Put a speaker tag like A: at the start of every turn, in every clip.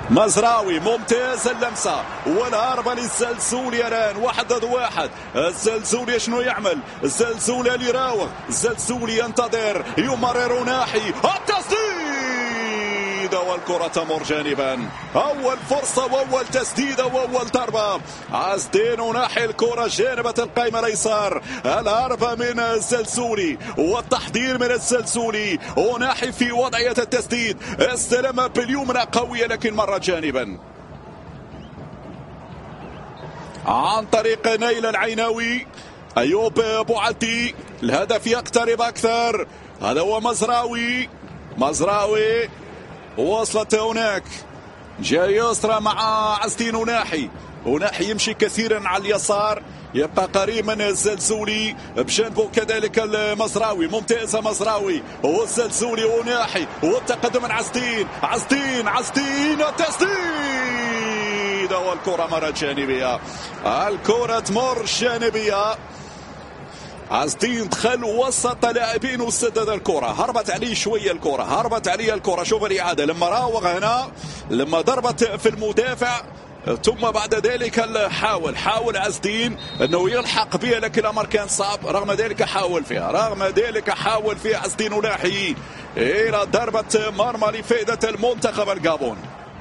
A: مزراوي ممتاز اللمسة والهربة للزلزولي الآن 1-1. الزلزولي شنو يعمل؟ الزلزولي اللي يراوغ، الزلزولي ينتظر يمرر ناحي التسديد والكرة تمر جانبا. أول فرصة وأول تسديدة وأول ضربة. عزدين وناحي الكرة جانبة القائمة الأيسر. الهربة من الزلزولي والتحضير من الزلزولي وناحي في وضعية التسديد. استلم باليمنى قوية لكن مرة جانبا عن طريق نيل العيناوي. أيوب بوعدي الهدف يقترب أكثر. هذا هو مزراوي وصلت هناك جاي يسرى مع عزدين وناحي يمشي كثيرا على اليسار، يبقى قريب من الزلزولي بجانبه كذلك المزراوي. ممتازة مزراوي والزلزولي وناحي والتقدم من عزدين التسديد والكرة مرة جانبية. الكرة تمر جانبية. عزدين دخل وسط لاعبين وسدد الكرة، هربت عليه شوية الكرة، شوف الإعادة لما راوغ هنا، لما ضربت في المدافع ثم بعد ذلك حاول عزدين انه يلحق بها لكن الامر كان صعب. رغم ذلك حاول فيها عزدين وناحي الى ضربة مرمى لفائدة المنتخب الغابون.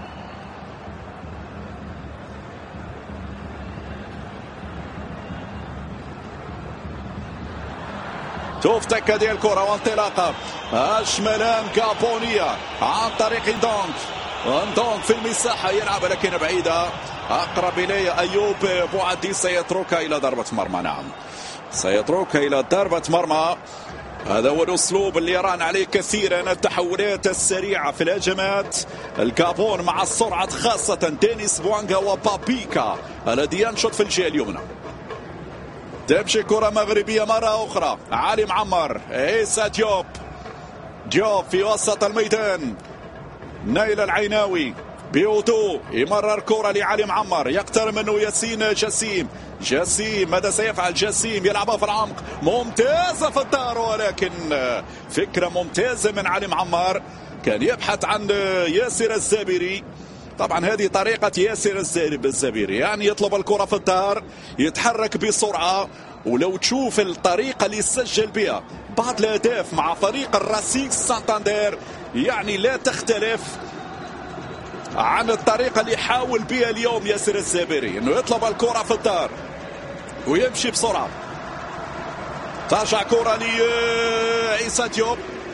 A: تفتك هذه الكرة وانطلاقة الشمالان غابونية عن طريق اندونغ في المساحة يلعب لكن بعيدة. أقرب إليه أيوب بوعدي سيتركها إلى ضربة مرمى. نعم سيتركها إلى ضربة مرمى. هذا هو الأسلوب اللي يران عليه كثيرا، التحولات السريعة في الهجمات. الغابون مع السرعة خاصة دينيس بوانغا وبابيكا الذي ينشط في الجهة اليمنى. تمشي كرة مغربية مرة أخرى. علي معمر عيسى ديوب في وسط الميدان. نيل العيناوي بهدوء يمرر كرة لعلي معمر، يقترب منه ياسين جسيم ماذا سيفعل؟ جسيم يلعبها في العمق، ممتازة في الدار ولكن فكرة ممتازة من علي معمر. كان يبحث عن ياسر الزابري. طبعا هذه طريقة ياسر الزابري، يعني يطلب الكرة في الدار، يتحرك بسرعة. ولو تشوف الطريقة اللي سجل بها بعض الأهداف مع فريق الراسيك سانتاندير يعني لا تختلف عن الطريقة اللي حاول بها اليوم ياسر الزابري، انه يطلب الكرة في الدار ويمشي بسرعة. ترجع كرة لعيسى ديوب،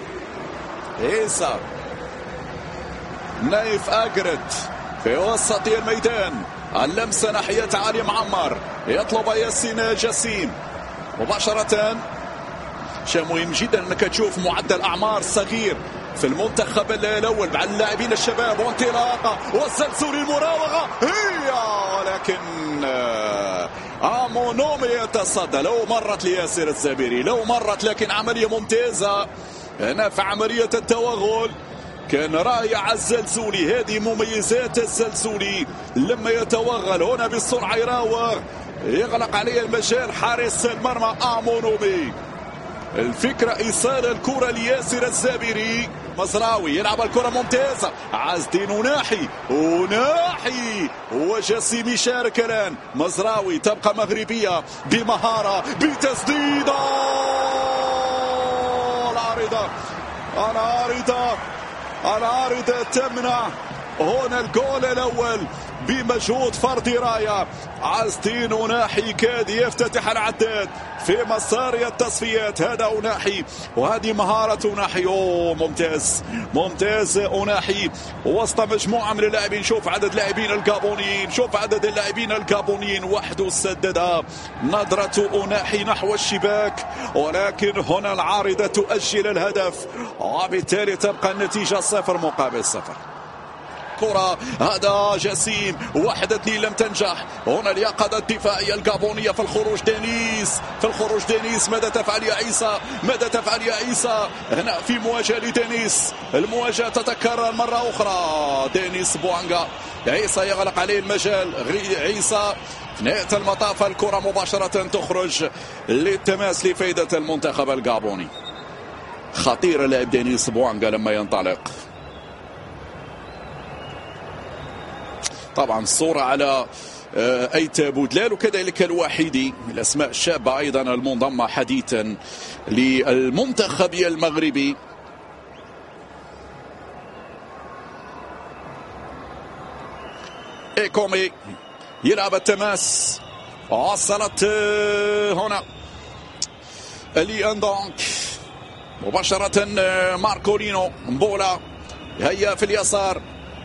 A: نايف أجرد في وسط الميدان. اللمسة ناحية علي معمر، يطلب ياسين جسيم مباشرة. شيء مهم جدا انك تشوف معدل اعمار صغير في المنتخب الاول مع اللاعبين الشباب. وانطلاقه والزلزولي المراوغه هي، ولكن امونومي يتصدى. لو مرت لياسر الزابري لكن عمليه ممتازه هنا في عمليه التوغل. كان رائع الزلزولي، هذه مميزات الزلزولي لما يتوغل هنا بالسرعه يراوغ يغلق عليه المجال حارس المرمى امونومي. الفكرة إيصال الكرة لياسر الزابري. مزراوي يلعب الكرة ممتازة، عزدين وناحي وجسيم يشارك الآن. مزراوي تبقى مغربية بمهارة بتسديدة. العارضة تمنع هنا الجول الأول بمجهود فردي رائع. عزدين وناحي كاد يفتتح العداد في مسار التصفيات. هذا أناحي وهذه مهارة أناحي. ممتاز أناحي وسط مجموعة من اللاعبين. شوف عدد اللاعبين الغابونيين وحده سددها. نظرة أناحي نحو الشباك، ولكن هنا العارضة تؤجل الهدف وبالتالي تبقى النتيجة 0-0. كرة هذا جسيم 1-2 لم تنجح. هنا اليقظة الدفاعية الغابونية في الخروج دينيس. ماذا تفعل يا عيسى؟ هنا في مواجهة لدينيس، المواجهة تتكرر مرة أخرى. دينيس بوانغا، عيسى يغلق عليه المجال. عيسى في نهاية المطاف الكرة مباشرة تخرج للتماس لفائدة المنتخب الغابوني. خطير اللاعب دينيس بوانغا لما ينطلق. طبعا الصورة على أيت بودلال وكذلك الوحيدي، الأسماء الشابة أيضا المنضمة حديثا للمنتخب المغربي. إيكومي يلعب التماس، وصلت هنا لأندونك مباشرة ماركولينو مبولا، هيا في اليسار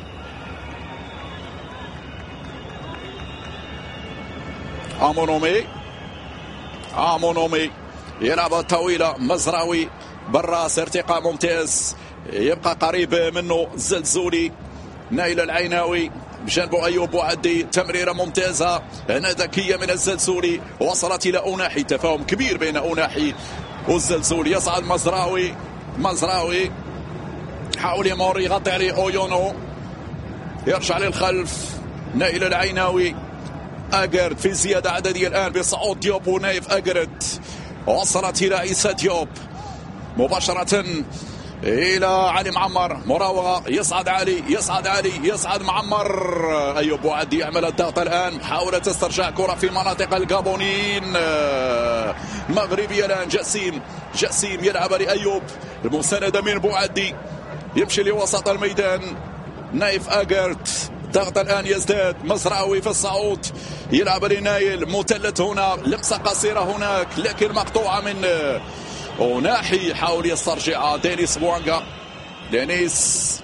A: امونومي يلعب طويلة، مزراوي بالراس، ارتقاء ممتاز، يبقى قريب منه الزلزولي، نايل العيناوي بجانبه أيوب بوعدي، تمريرة ممتازة هنا ذكية من الزلزولي، وصلت إلى أوناحي، تفاهم كبير بين أوناحي والزلزولي. يصعد مزراوي حاول يمر يغطي عليه أويونو، يرجع للخلف نايل العيناوي، أجرد في زيادة عددية الآن بصعود ديوب ونايف أجرد، وصلت إلى عيسى ديوب مباشرة إلى علي معمر، مراوغة، يصعد علي يصعد معمر، أيوب بوعدي يعمل الضغط الآن، حاولت استرجاع كرة في مناطق الجابونيين مغربية الآن. جسيم يلعب لأيوب، المساندة من بوعدي، يمشي لوسط الميدان، نايف أجرد، ضغط الآن يزداد، مزراوي في الصعود يلعب لنايل، مثلث هنا، لمسة قصيرة هناك لكن مقطوعة من أوناحي، حاول يسترجع دينيس بوانغا، دينيس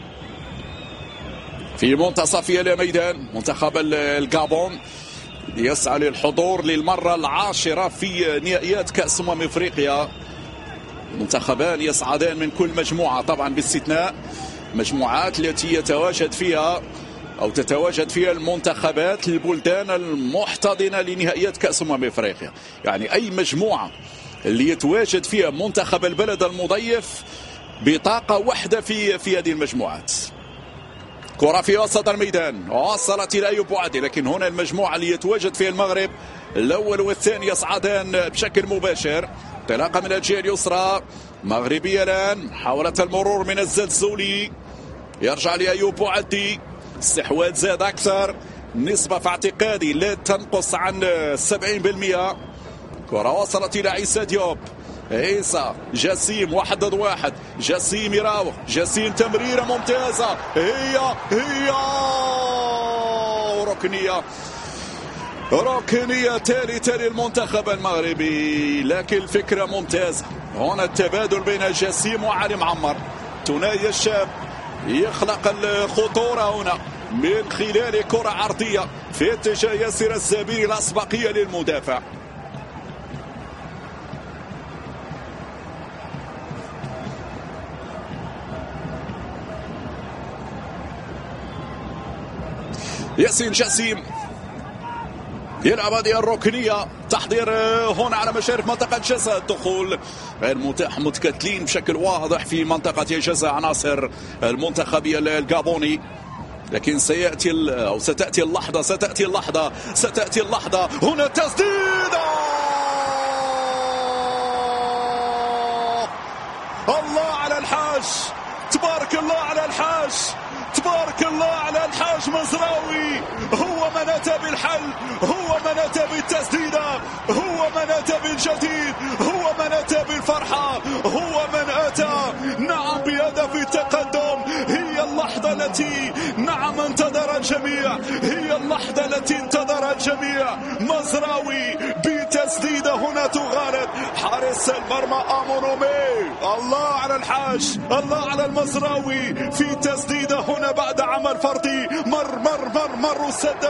A: في منتصف الميدان. منتخب الغابون يسعى للحضور للمرة العاشرة في نهائيات كأس أفريقيا. منتخبان يصعدان من كل مجموعة طبعا باستثناء مجموعات التي يتواجد فيها أو تتواجد فيها المنتخبات البلدان المحتضنة لنهائيات كأس أفريقيا، يعني أي مجموعة اللي يتواجد فيها منتخب البلد المضيف بطاقة واحدة في هذه المجموعات. كرة في وسط الميدان، وصلت إلى أيوب بوعدي، لكن هنا المجموعة اللي يتواجد فيها المغرب الأول والثاني يصعدان بشكل مباشر. انطلاقة من الجهة اليسرى مغربية الآن، محاولة المرور من الزلزولي، يرجع لأيوب بوعدي، استحواذ زاد أكثر، نسبة في اعتقادي لا تنقص عن 70%. كرة وصلت إلى عيسى ديوب، جسيم 1 ضد 1، جسيم يراوغ، جسيم تمريرة ممتازة، هي ركنية تالي المنتخب المغربي، لكن الفكرة ممتازة. هنا التبادل بين جسيم وعلي معمر، ثنائي الشاب يخلق الخطورة هنا من خلال كرة عرضية في اتجاه ياسر الزبيري، الأسبقية للمدافع. ياسين جسيم يلعب هذه الركنية، تحضير هنا على مشارف منطقة الجزاء، الدخول غير متاح، متكتلين بشكل واضح في منطقة الجزاء عناصر المنتخب الغابوني، لكن ستأتي اللحظة هنا تسديدة، الله على الحاج، تبارك الله على الحاج، تبارك الله على الحاج مزراوي، هو من أتى بالحل، هو من أتى بالتسديدة، هو من أتى بالجديد، هو من أتى بالفرحة، هو من أتى نعم بهدف التقدم. هي اللحظة التي نعم انتظر الجميع، هي اللحظة التي انتظر الجميع. مزراوي بتسديدة هنا تغالب حارس المرمى امونومي، الله على الحاج، الله على المزراوي في تسديدة هنا بعد عمل فردي، مر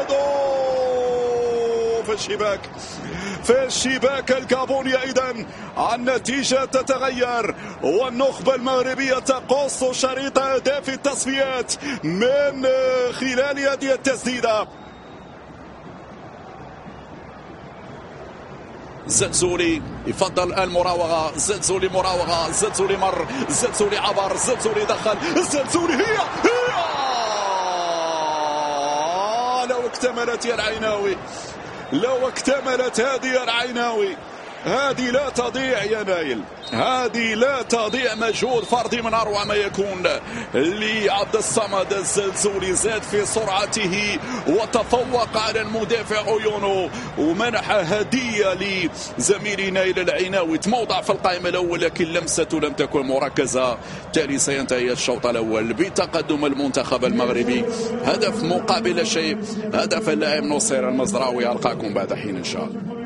A: وسددوا في الشباك الغابونية. إذن النتيجة تتغير والنخبة المغربية تقص شريط أهداف التصفيات من خلال هذه التسديدة. زلزولي يفضل المراوغة، زلزولي مراوغة، زلزولي مر، زلزولي عبر، زلزولي دخل، الزلزولي هي لو اكتملت يا العيناوي، لو اكتملت هذه العيناوي، هذه لا تضيع يا نايل، هذه لا تضيع. مجهود فردي من أروع ما يكون لعبد الصمد الزلزولي، زاد في سرعته وتفوق على المدافع أويونو ومنح هدية لزميلي نايل العناوي. موضع في القائمة الأول لكن لمسته لم تكن مركزة. بالتالي سينتهي الشوط الأول بتقدم المنتخب المغربي هدف مقابل شيء، هدف اللاعب نصير المزراوي. ألقاكم بعد حين إن شاء الله.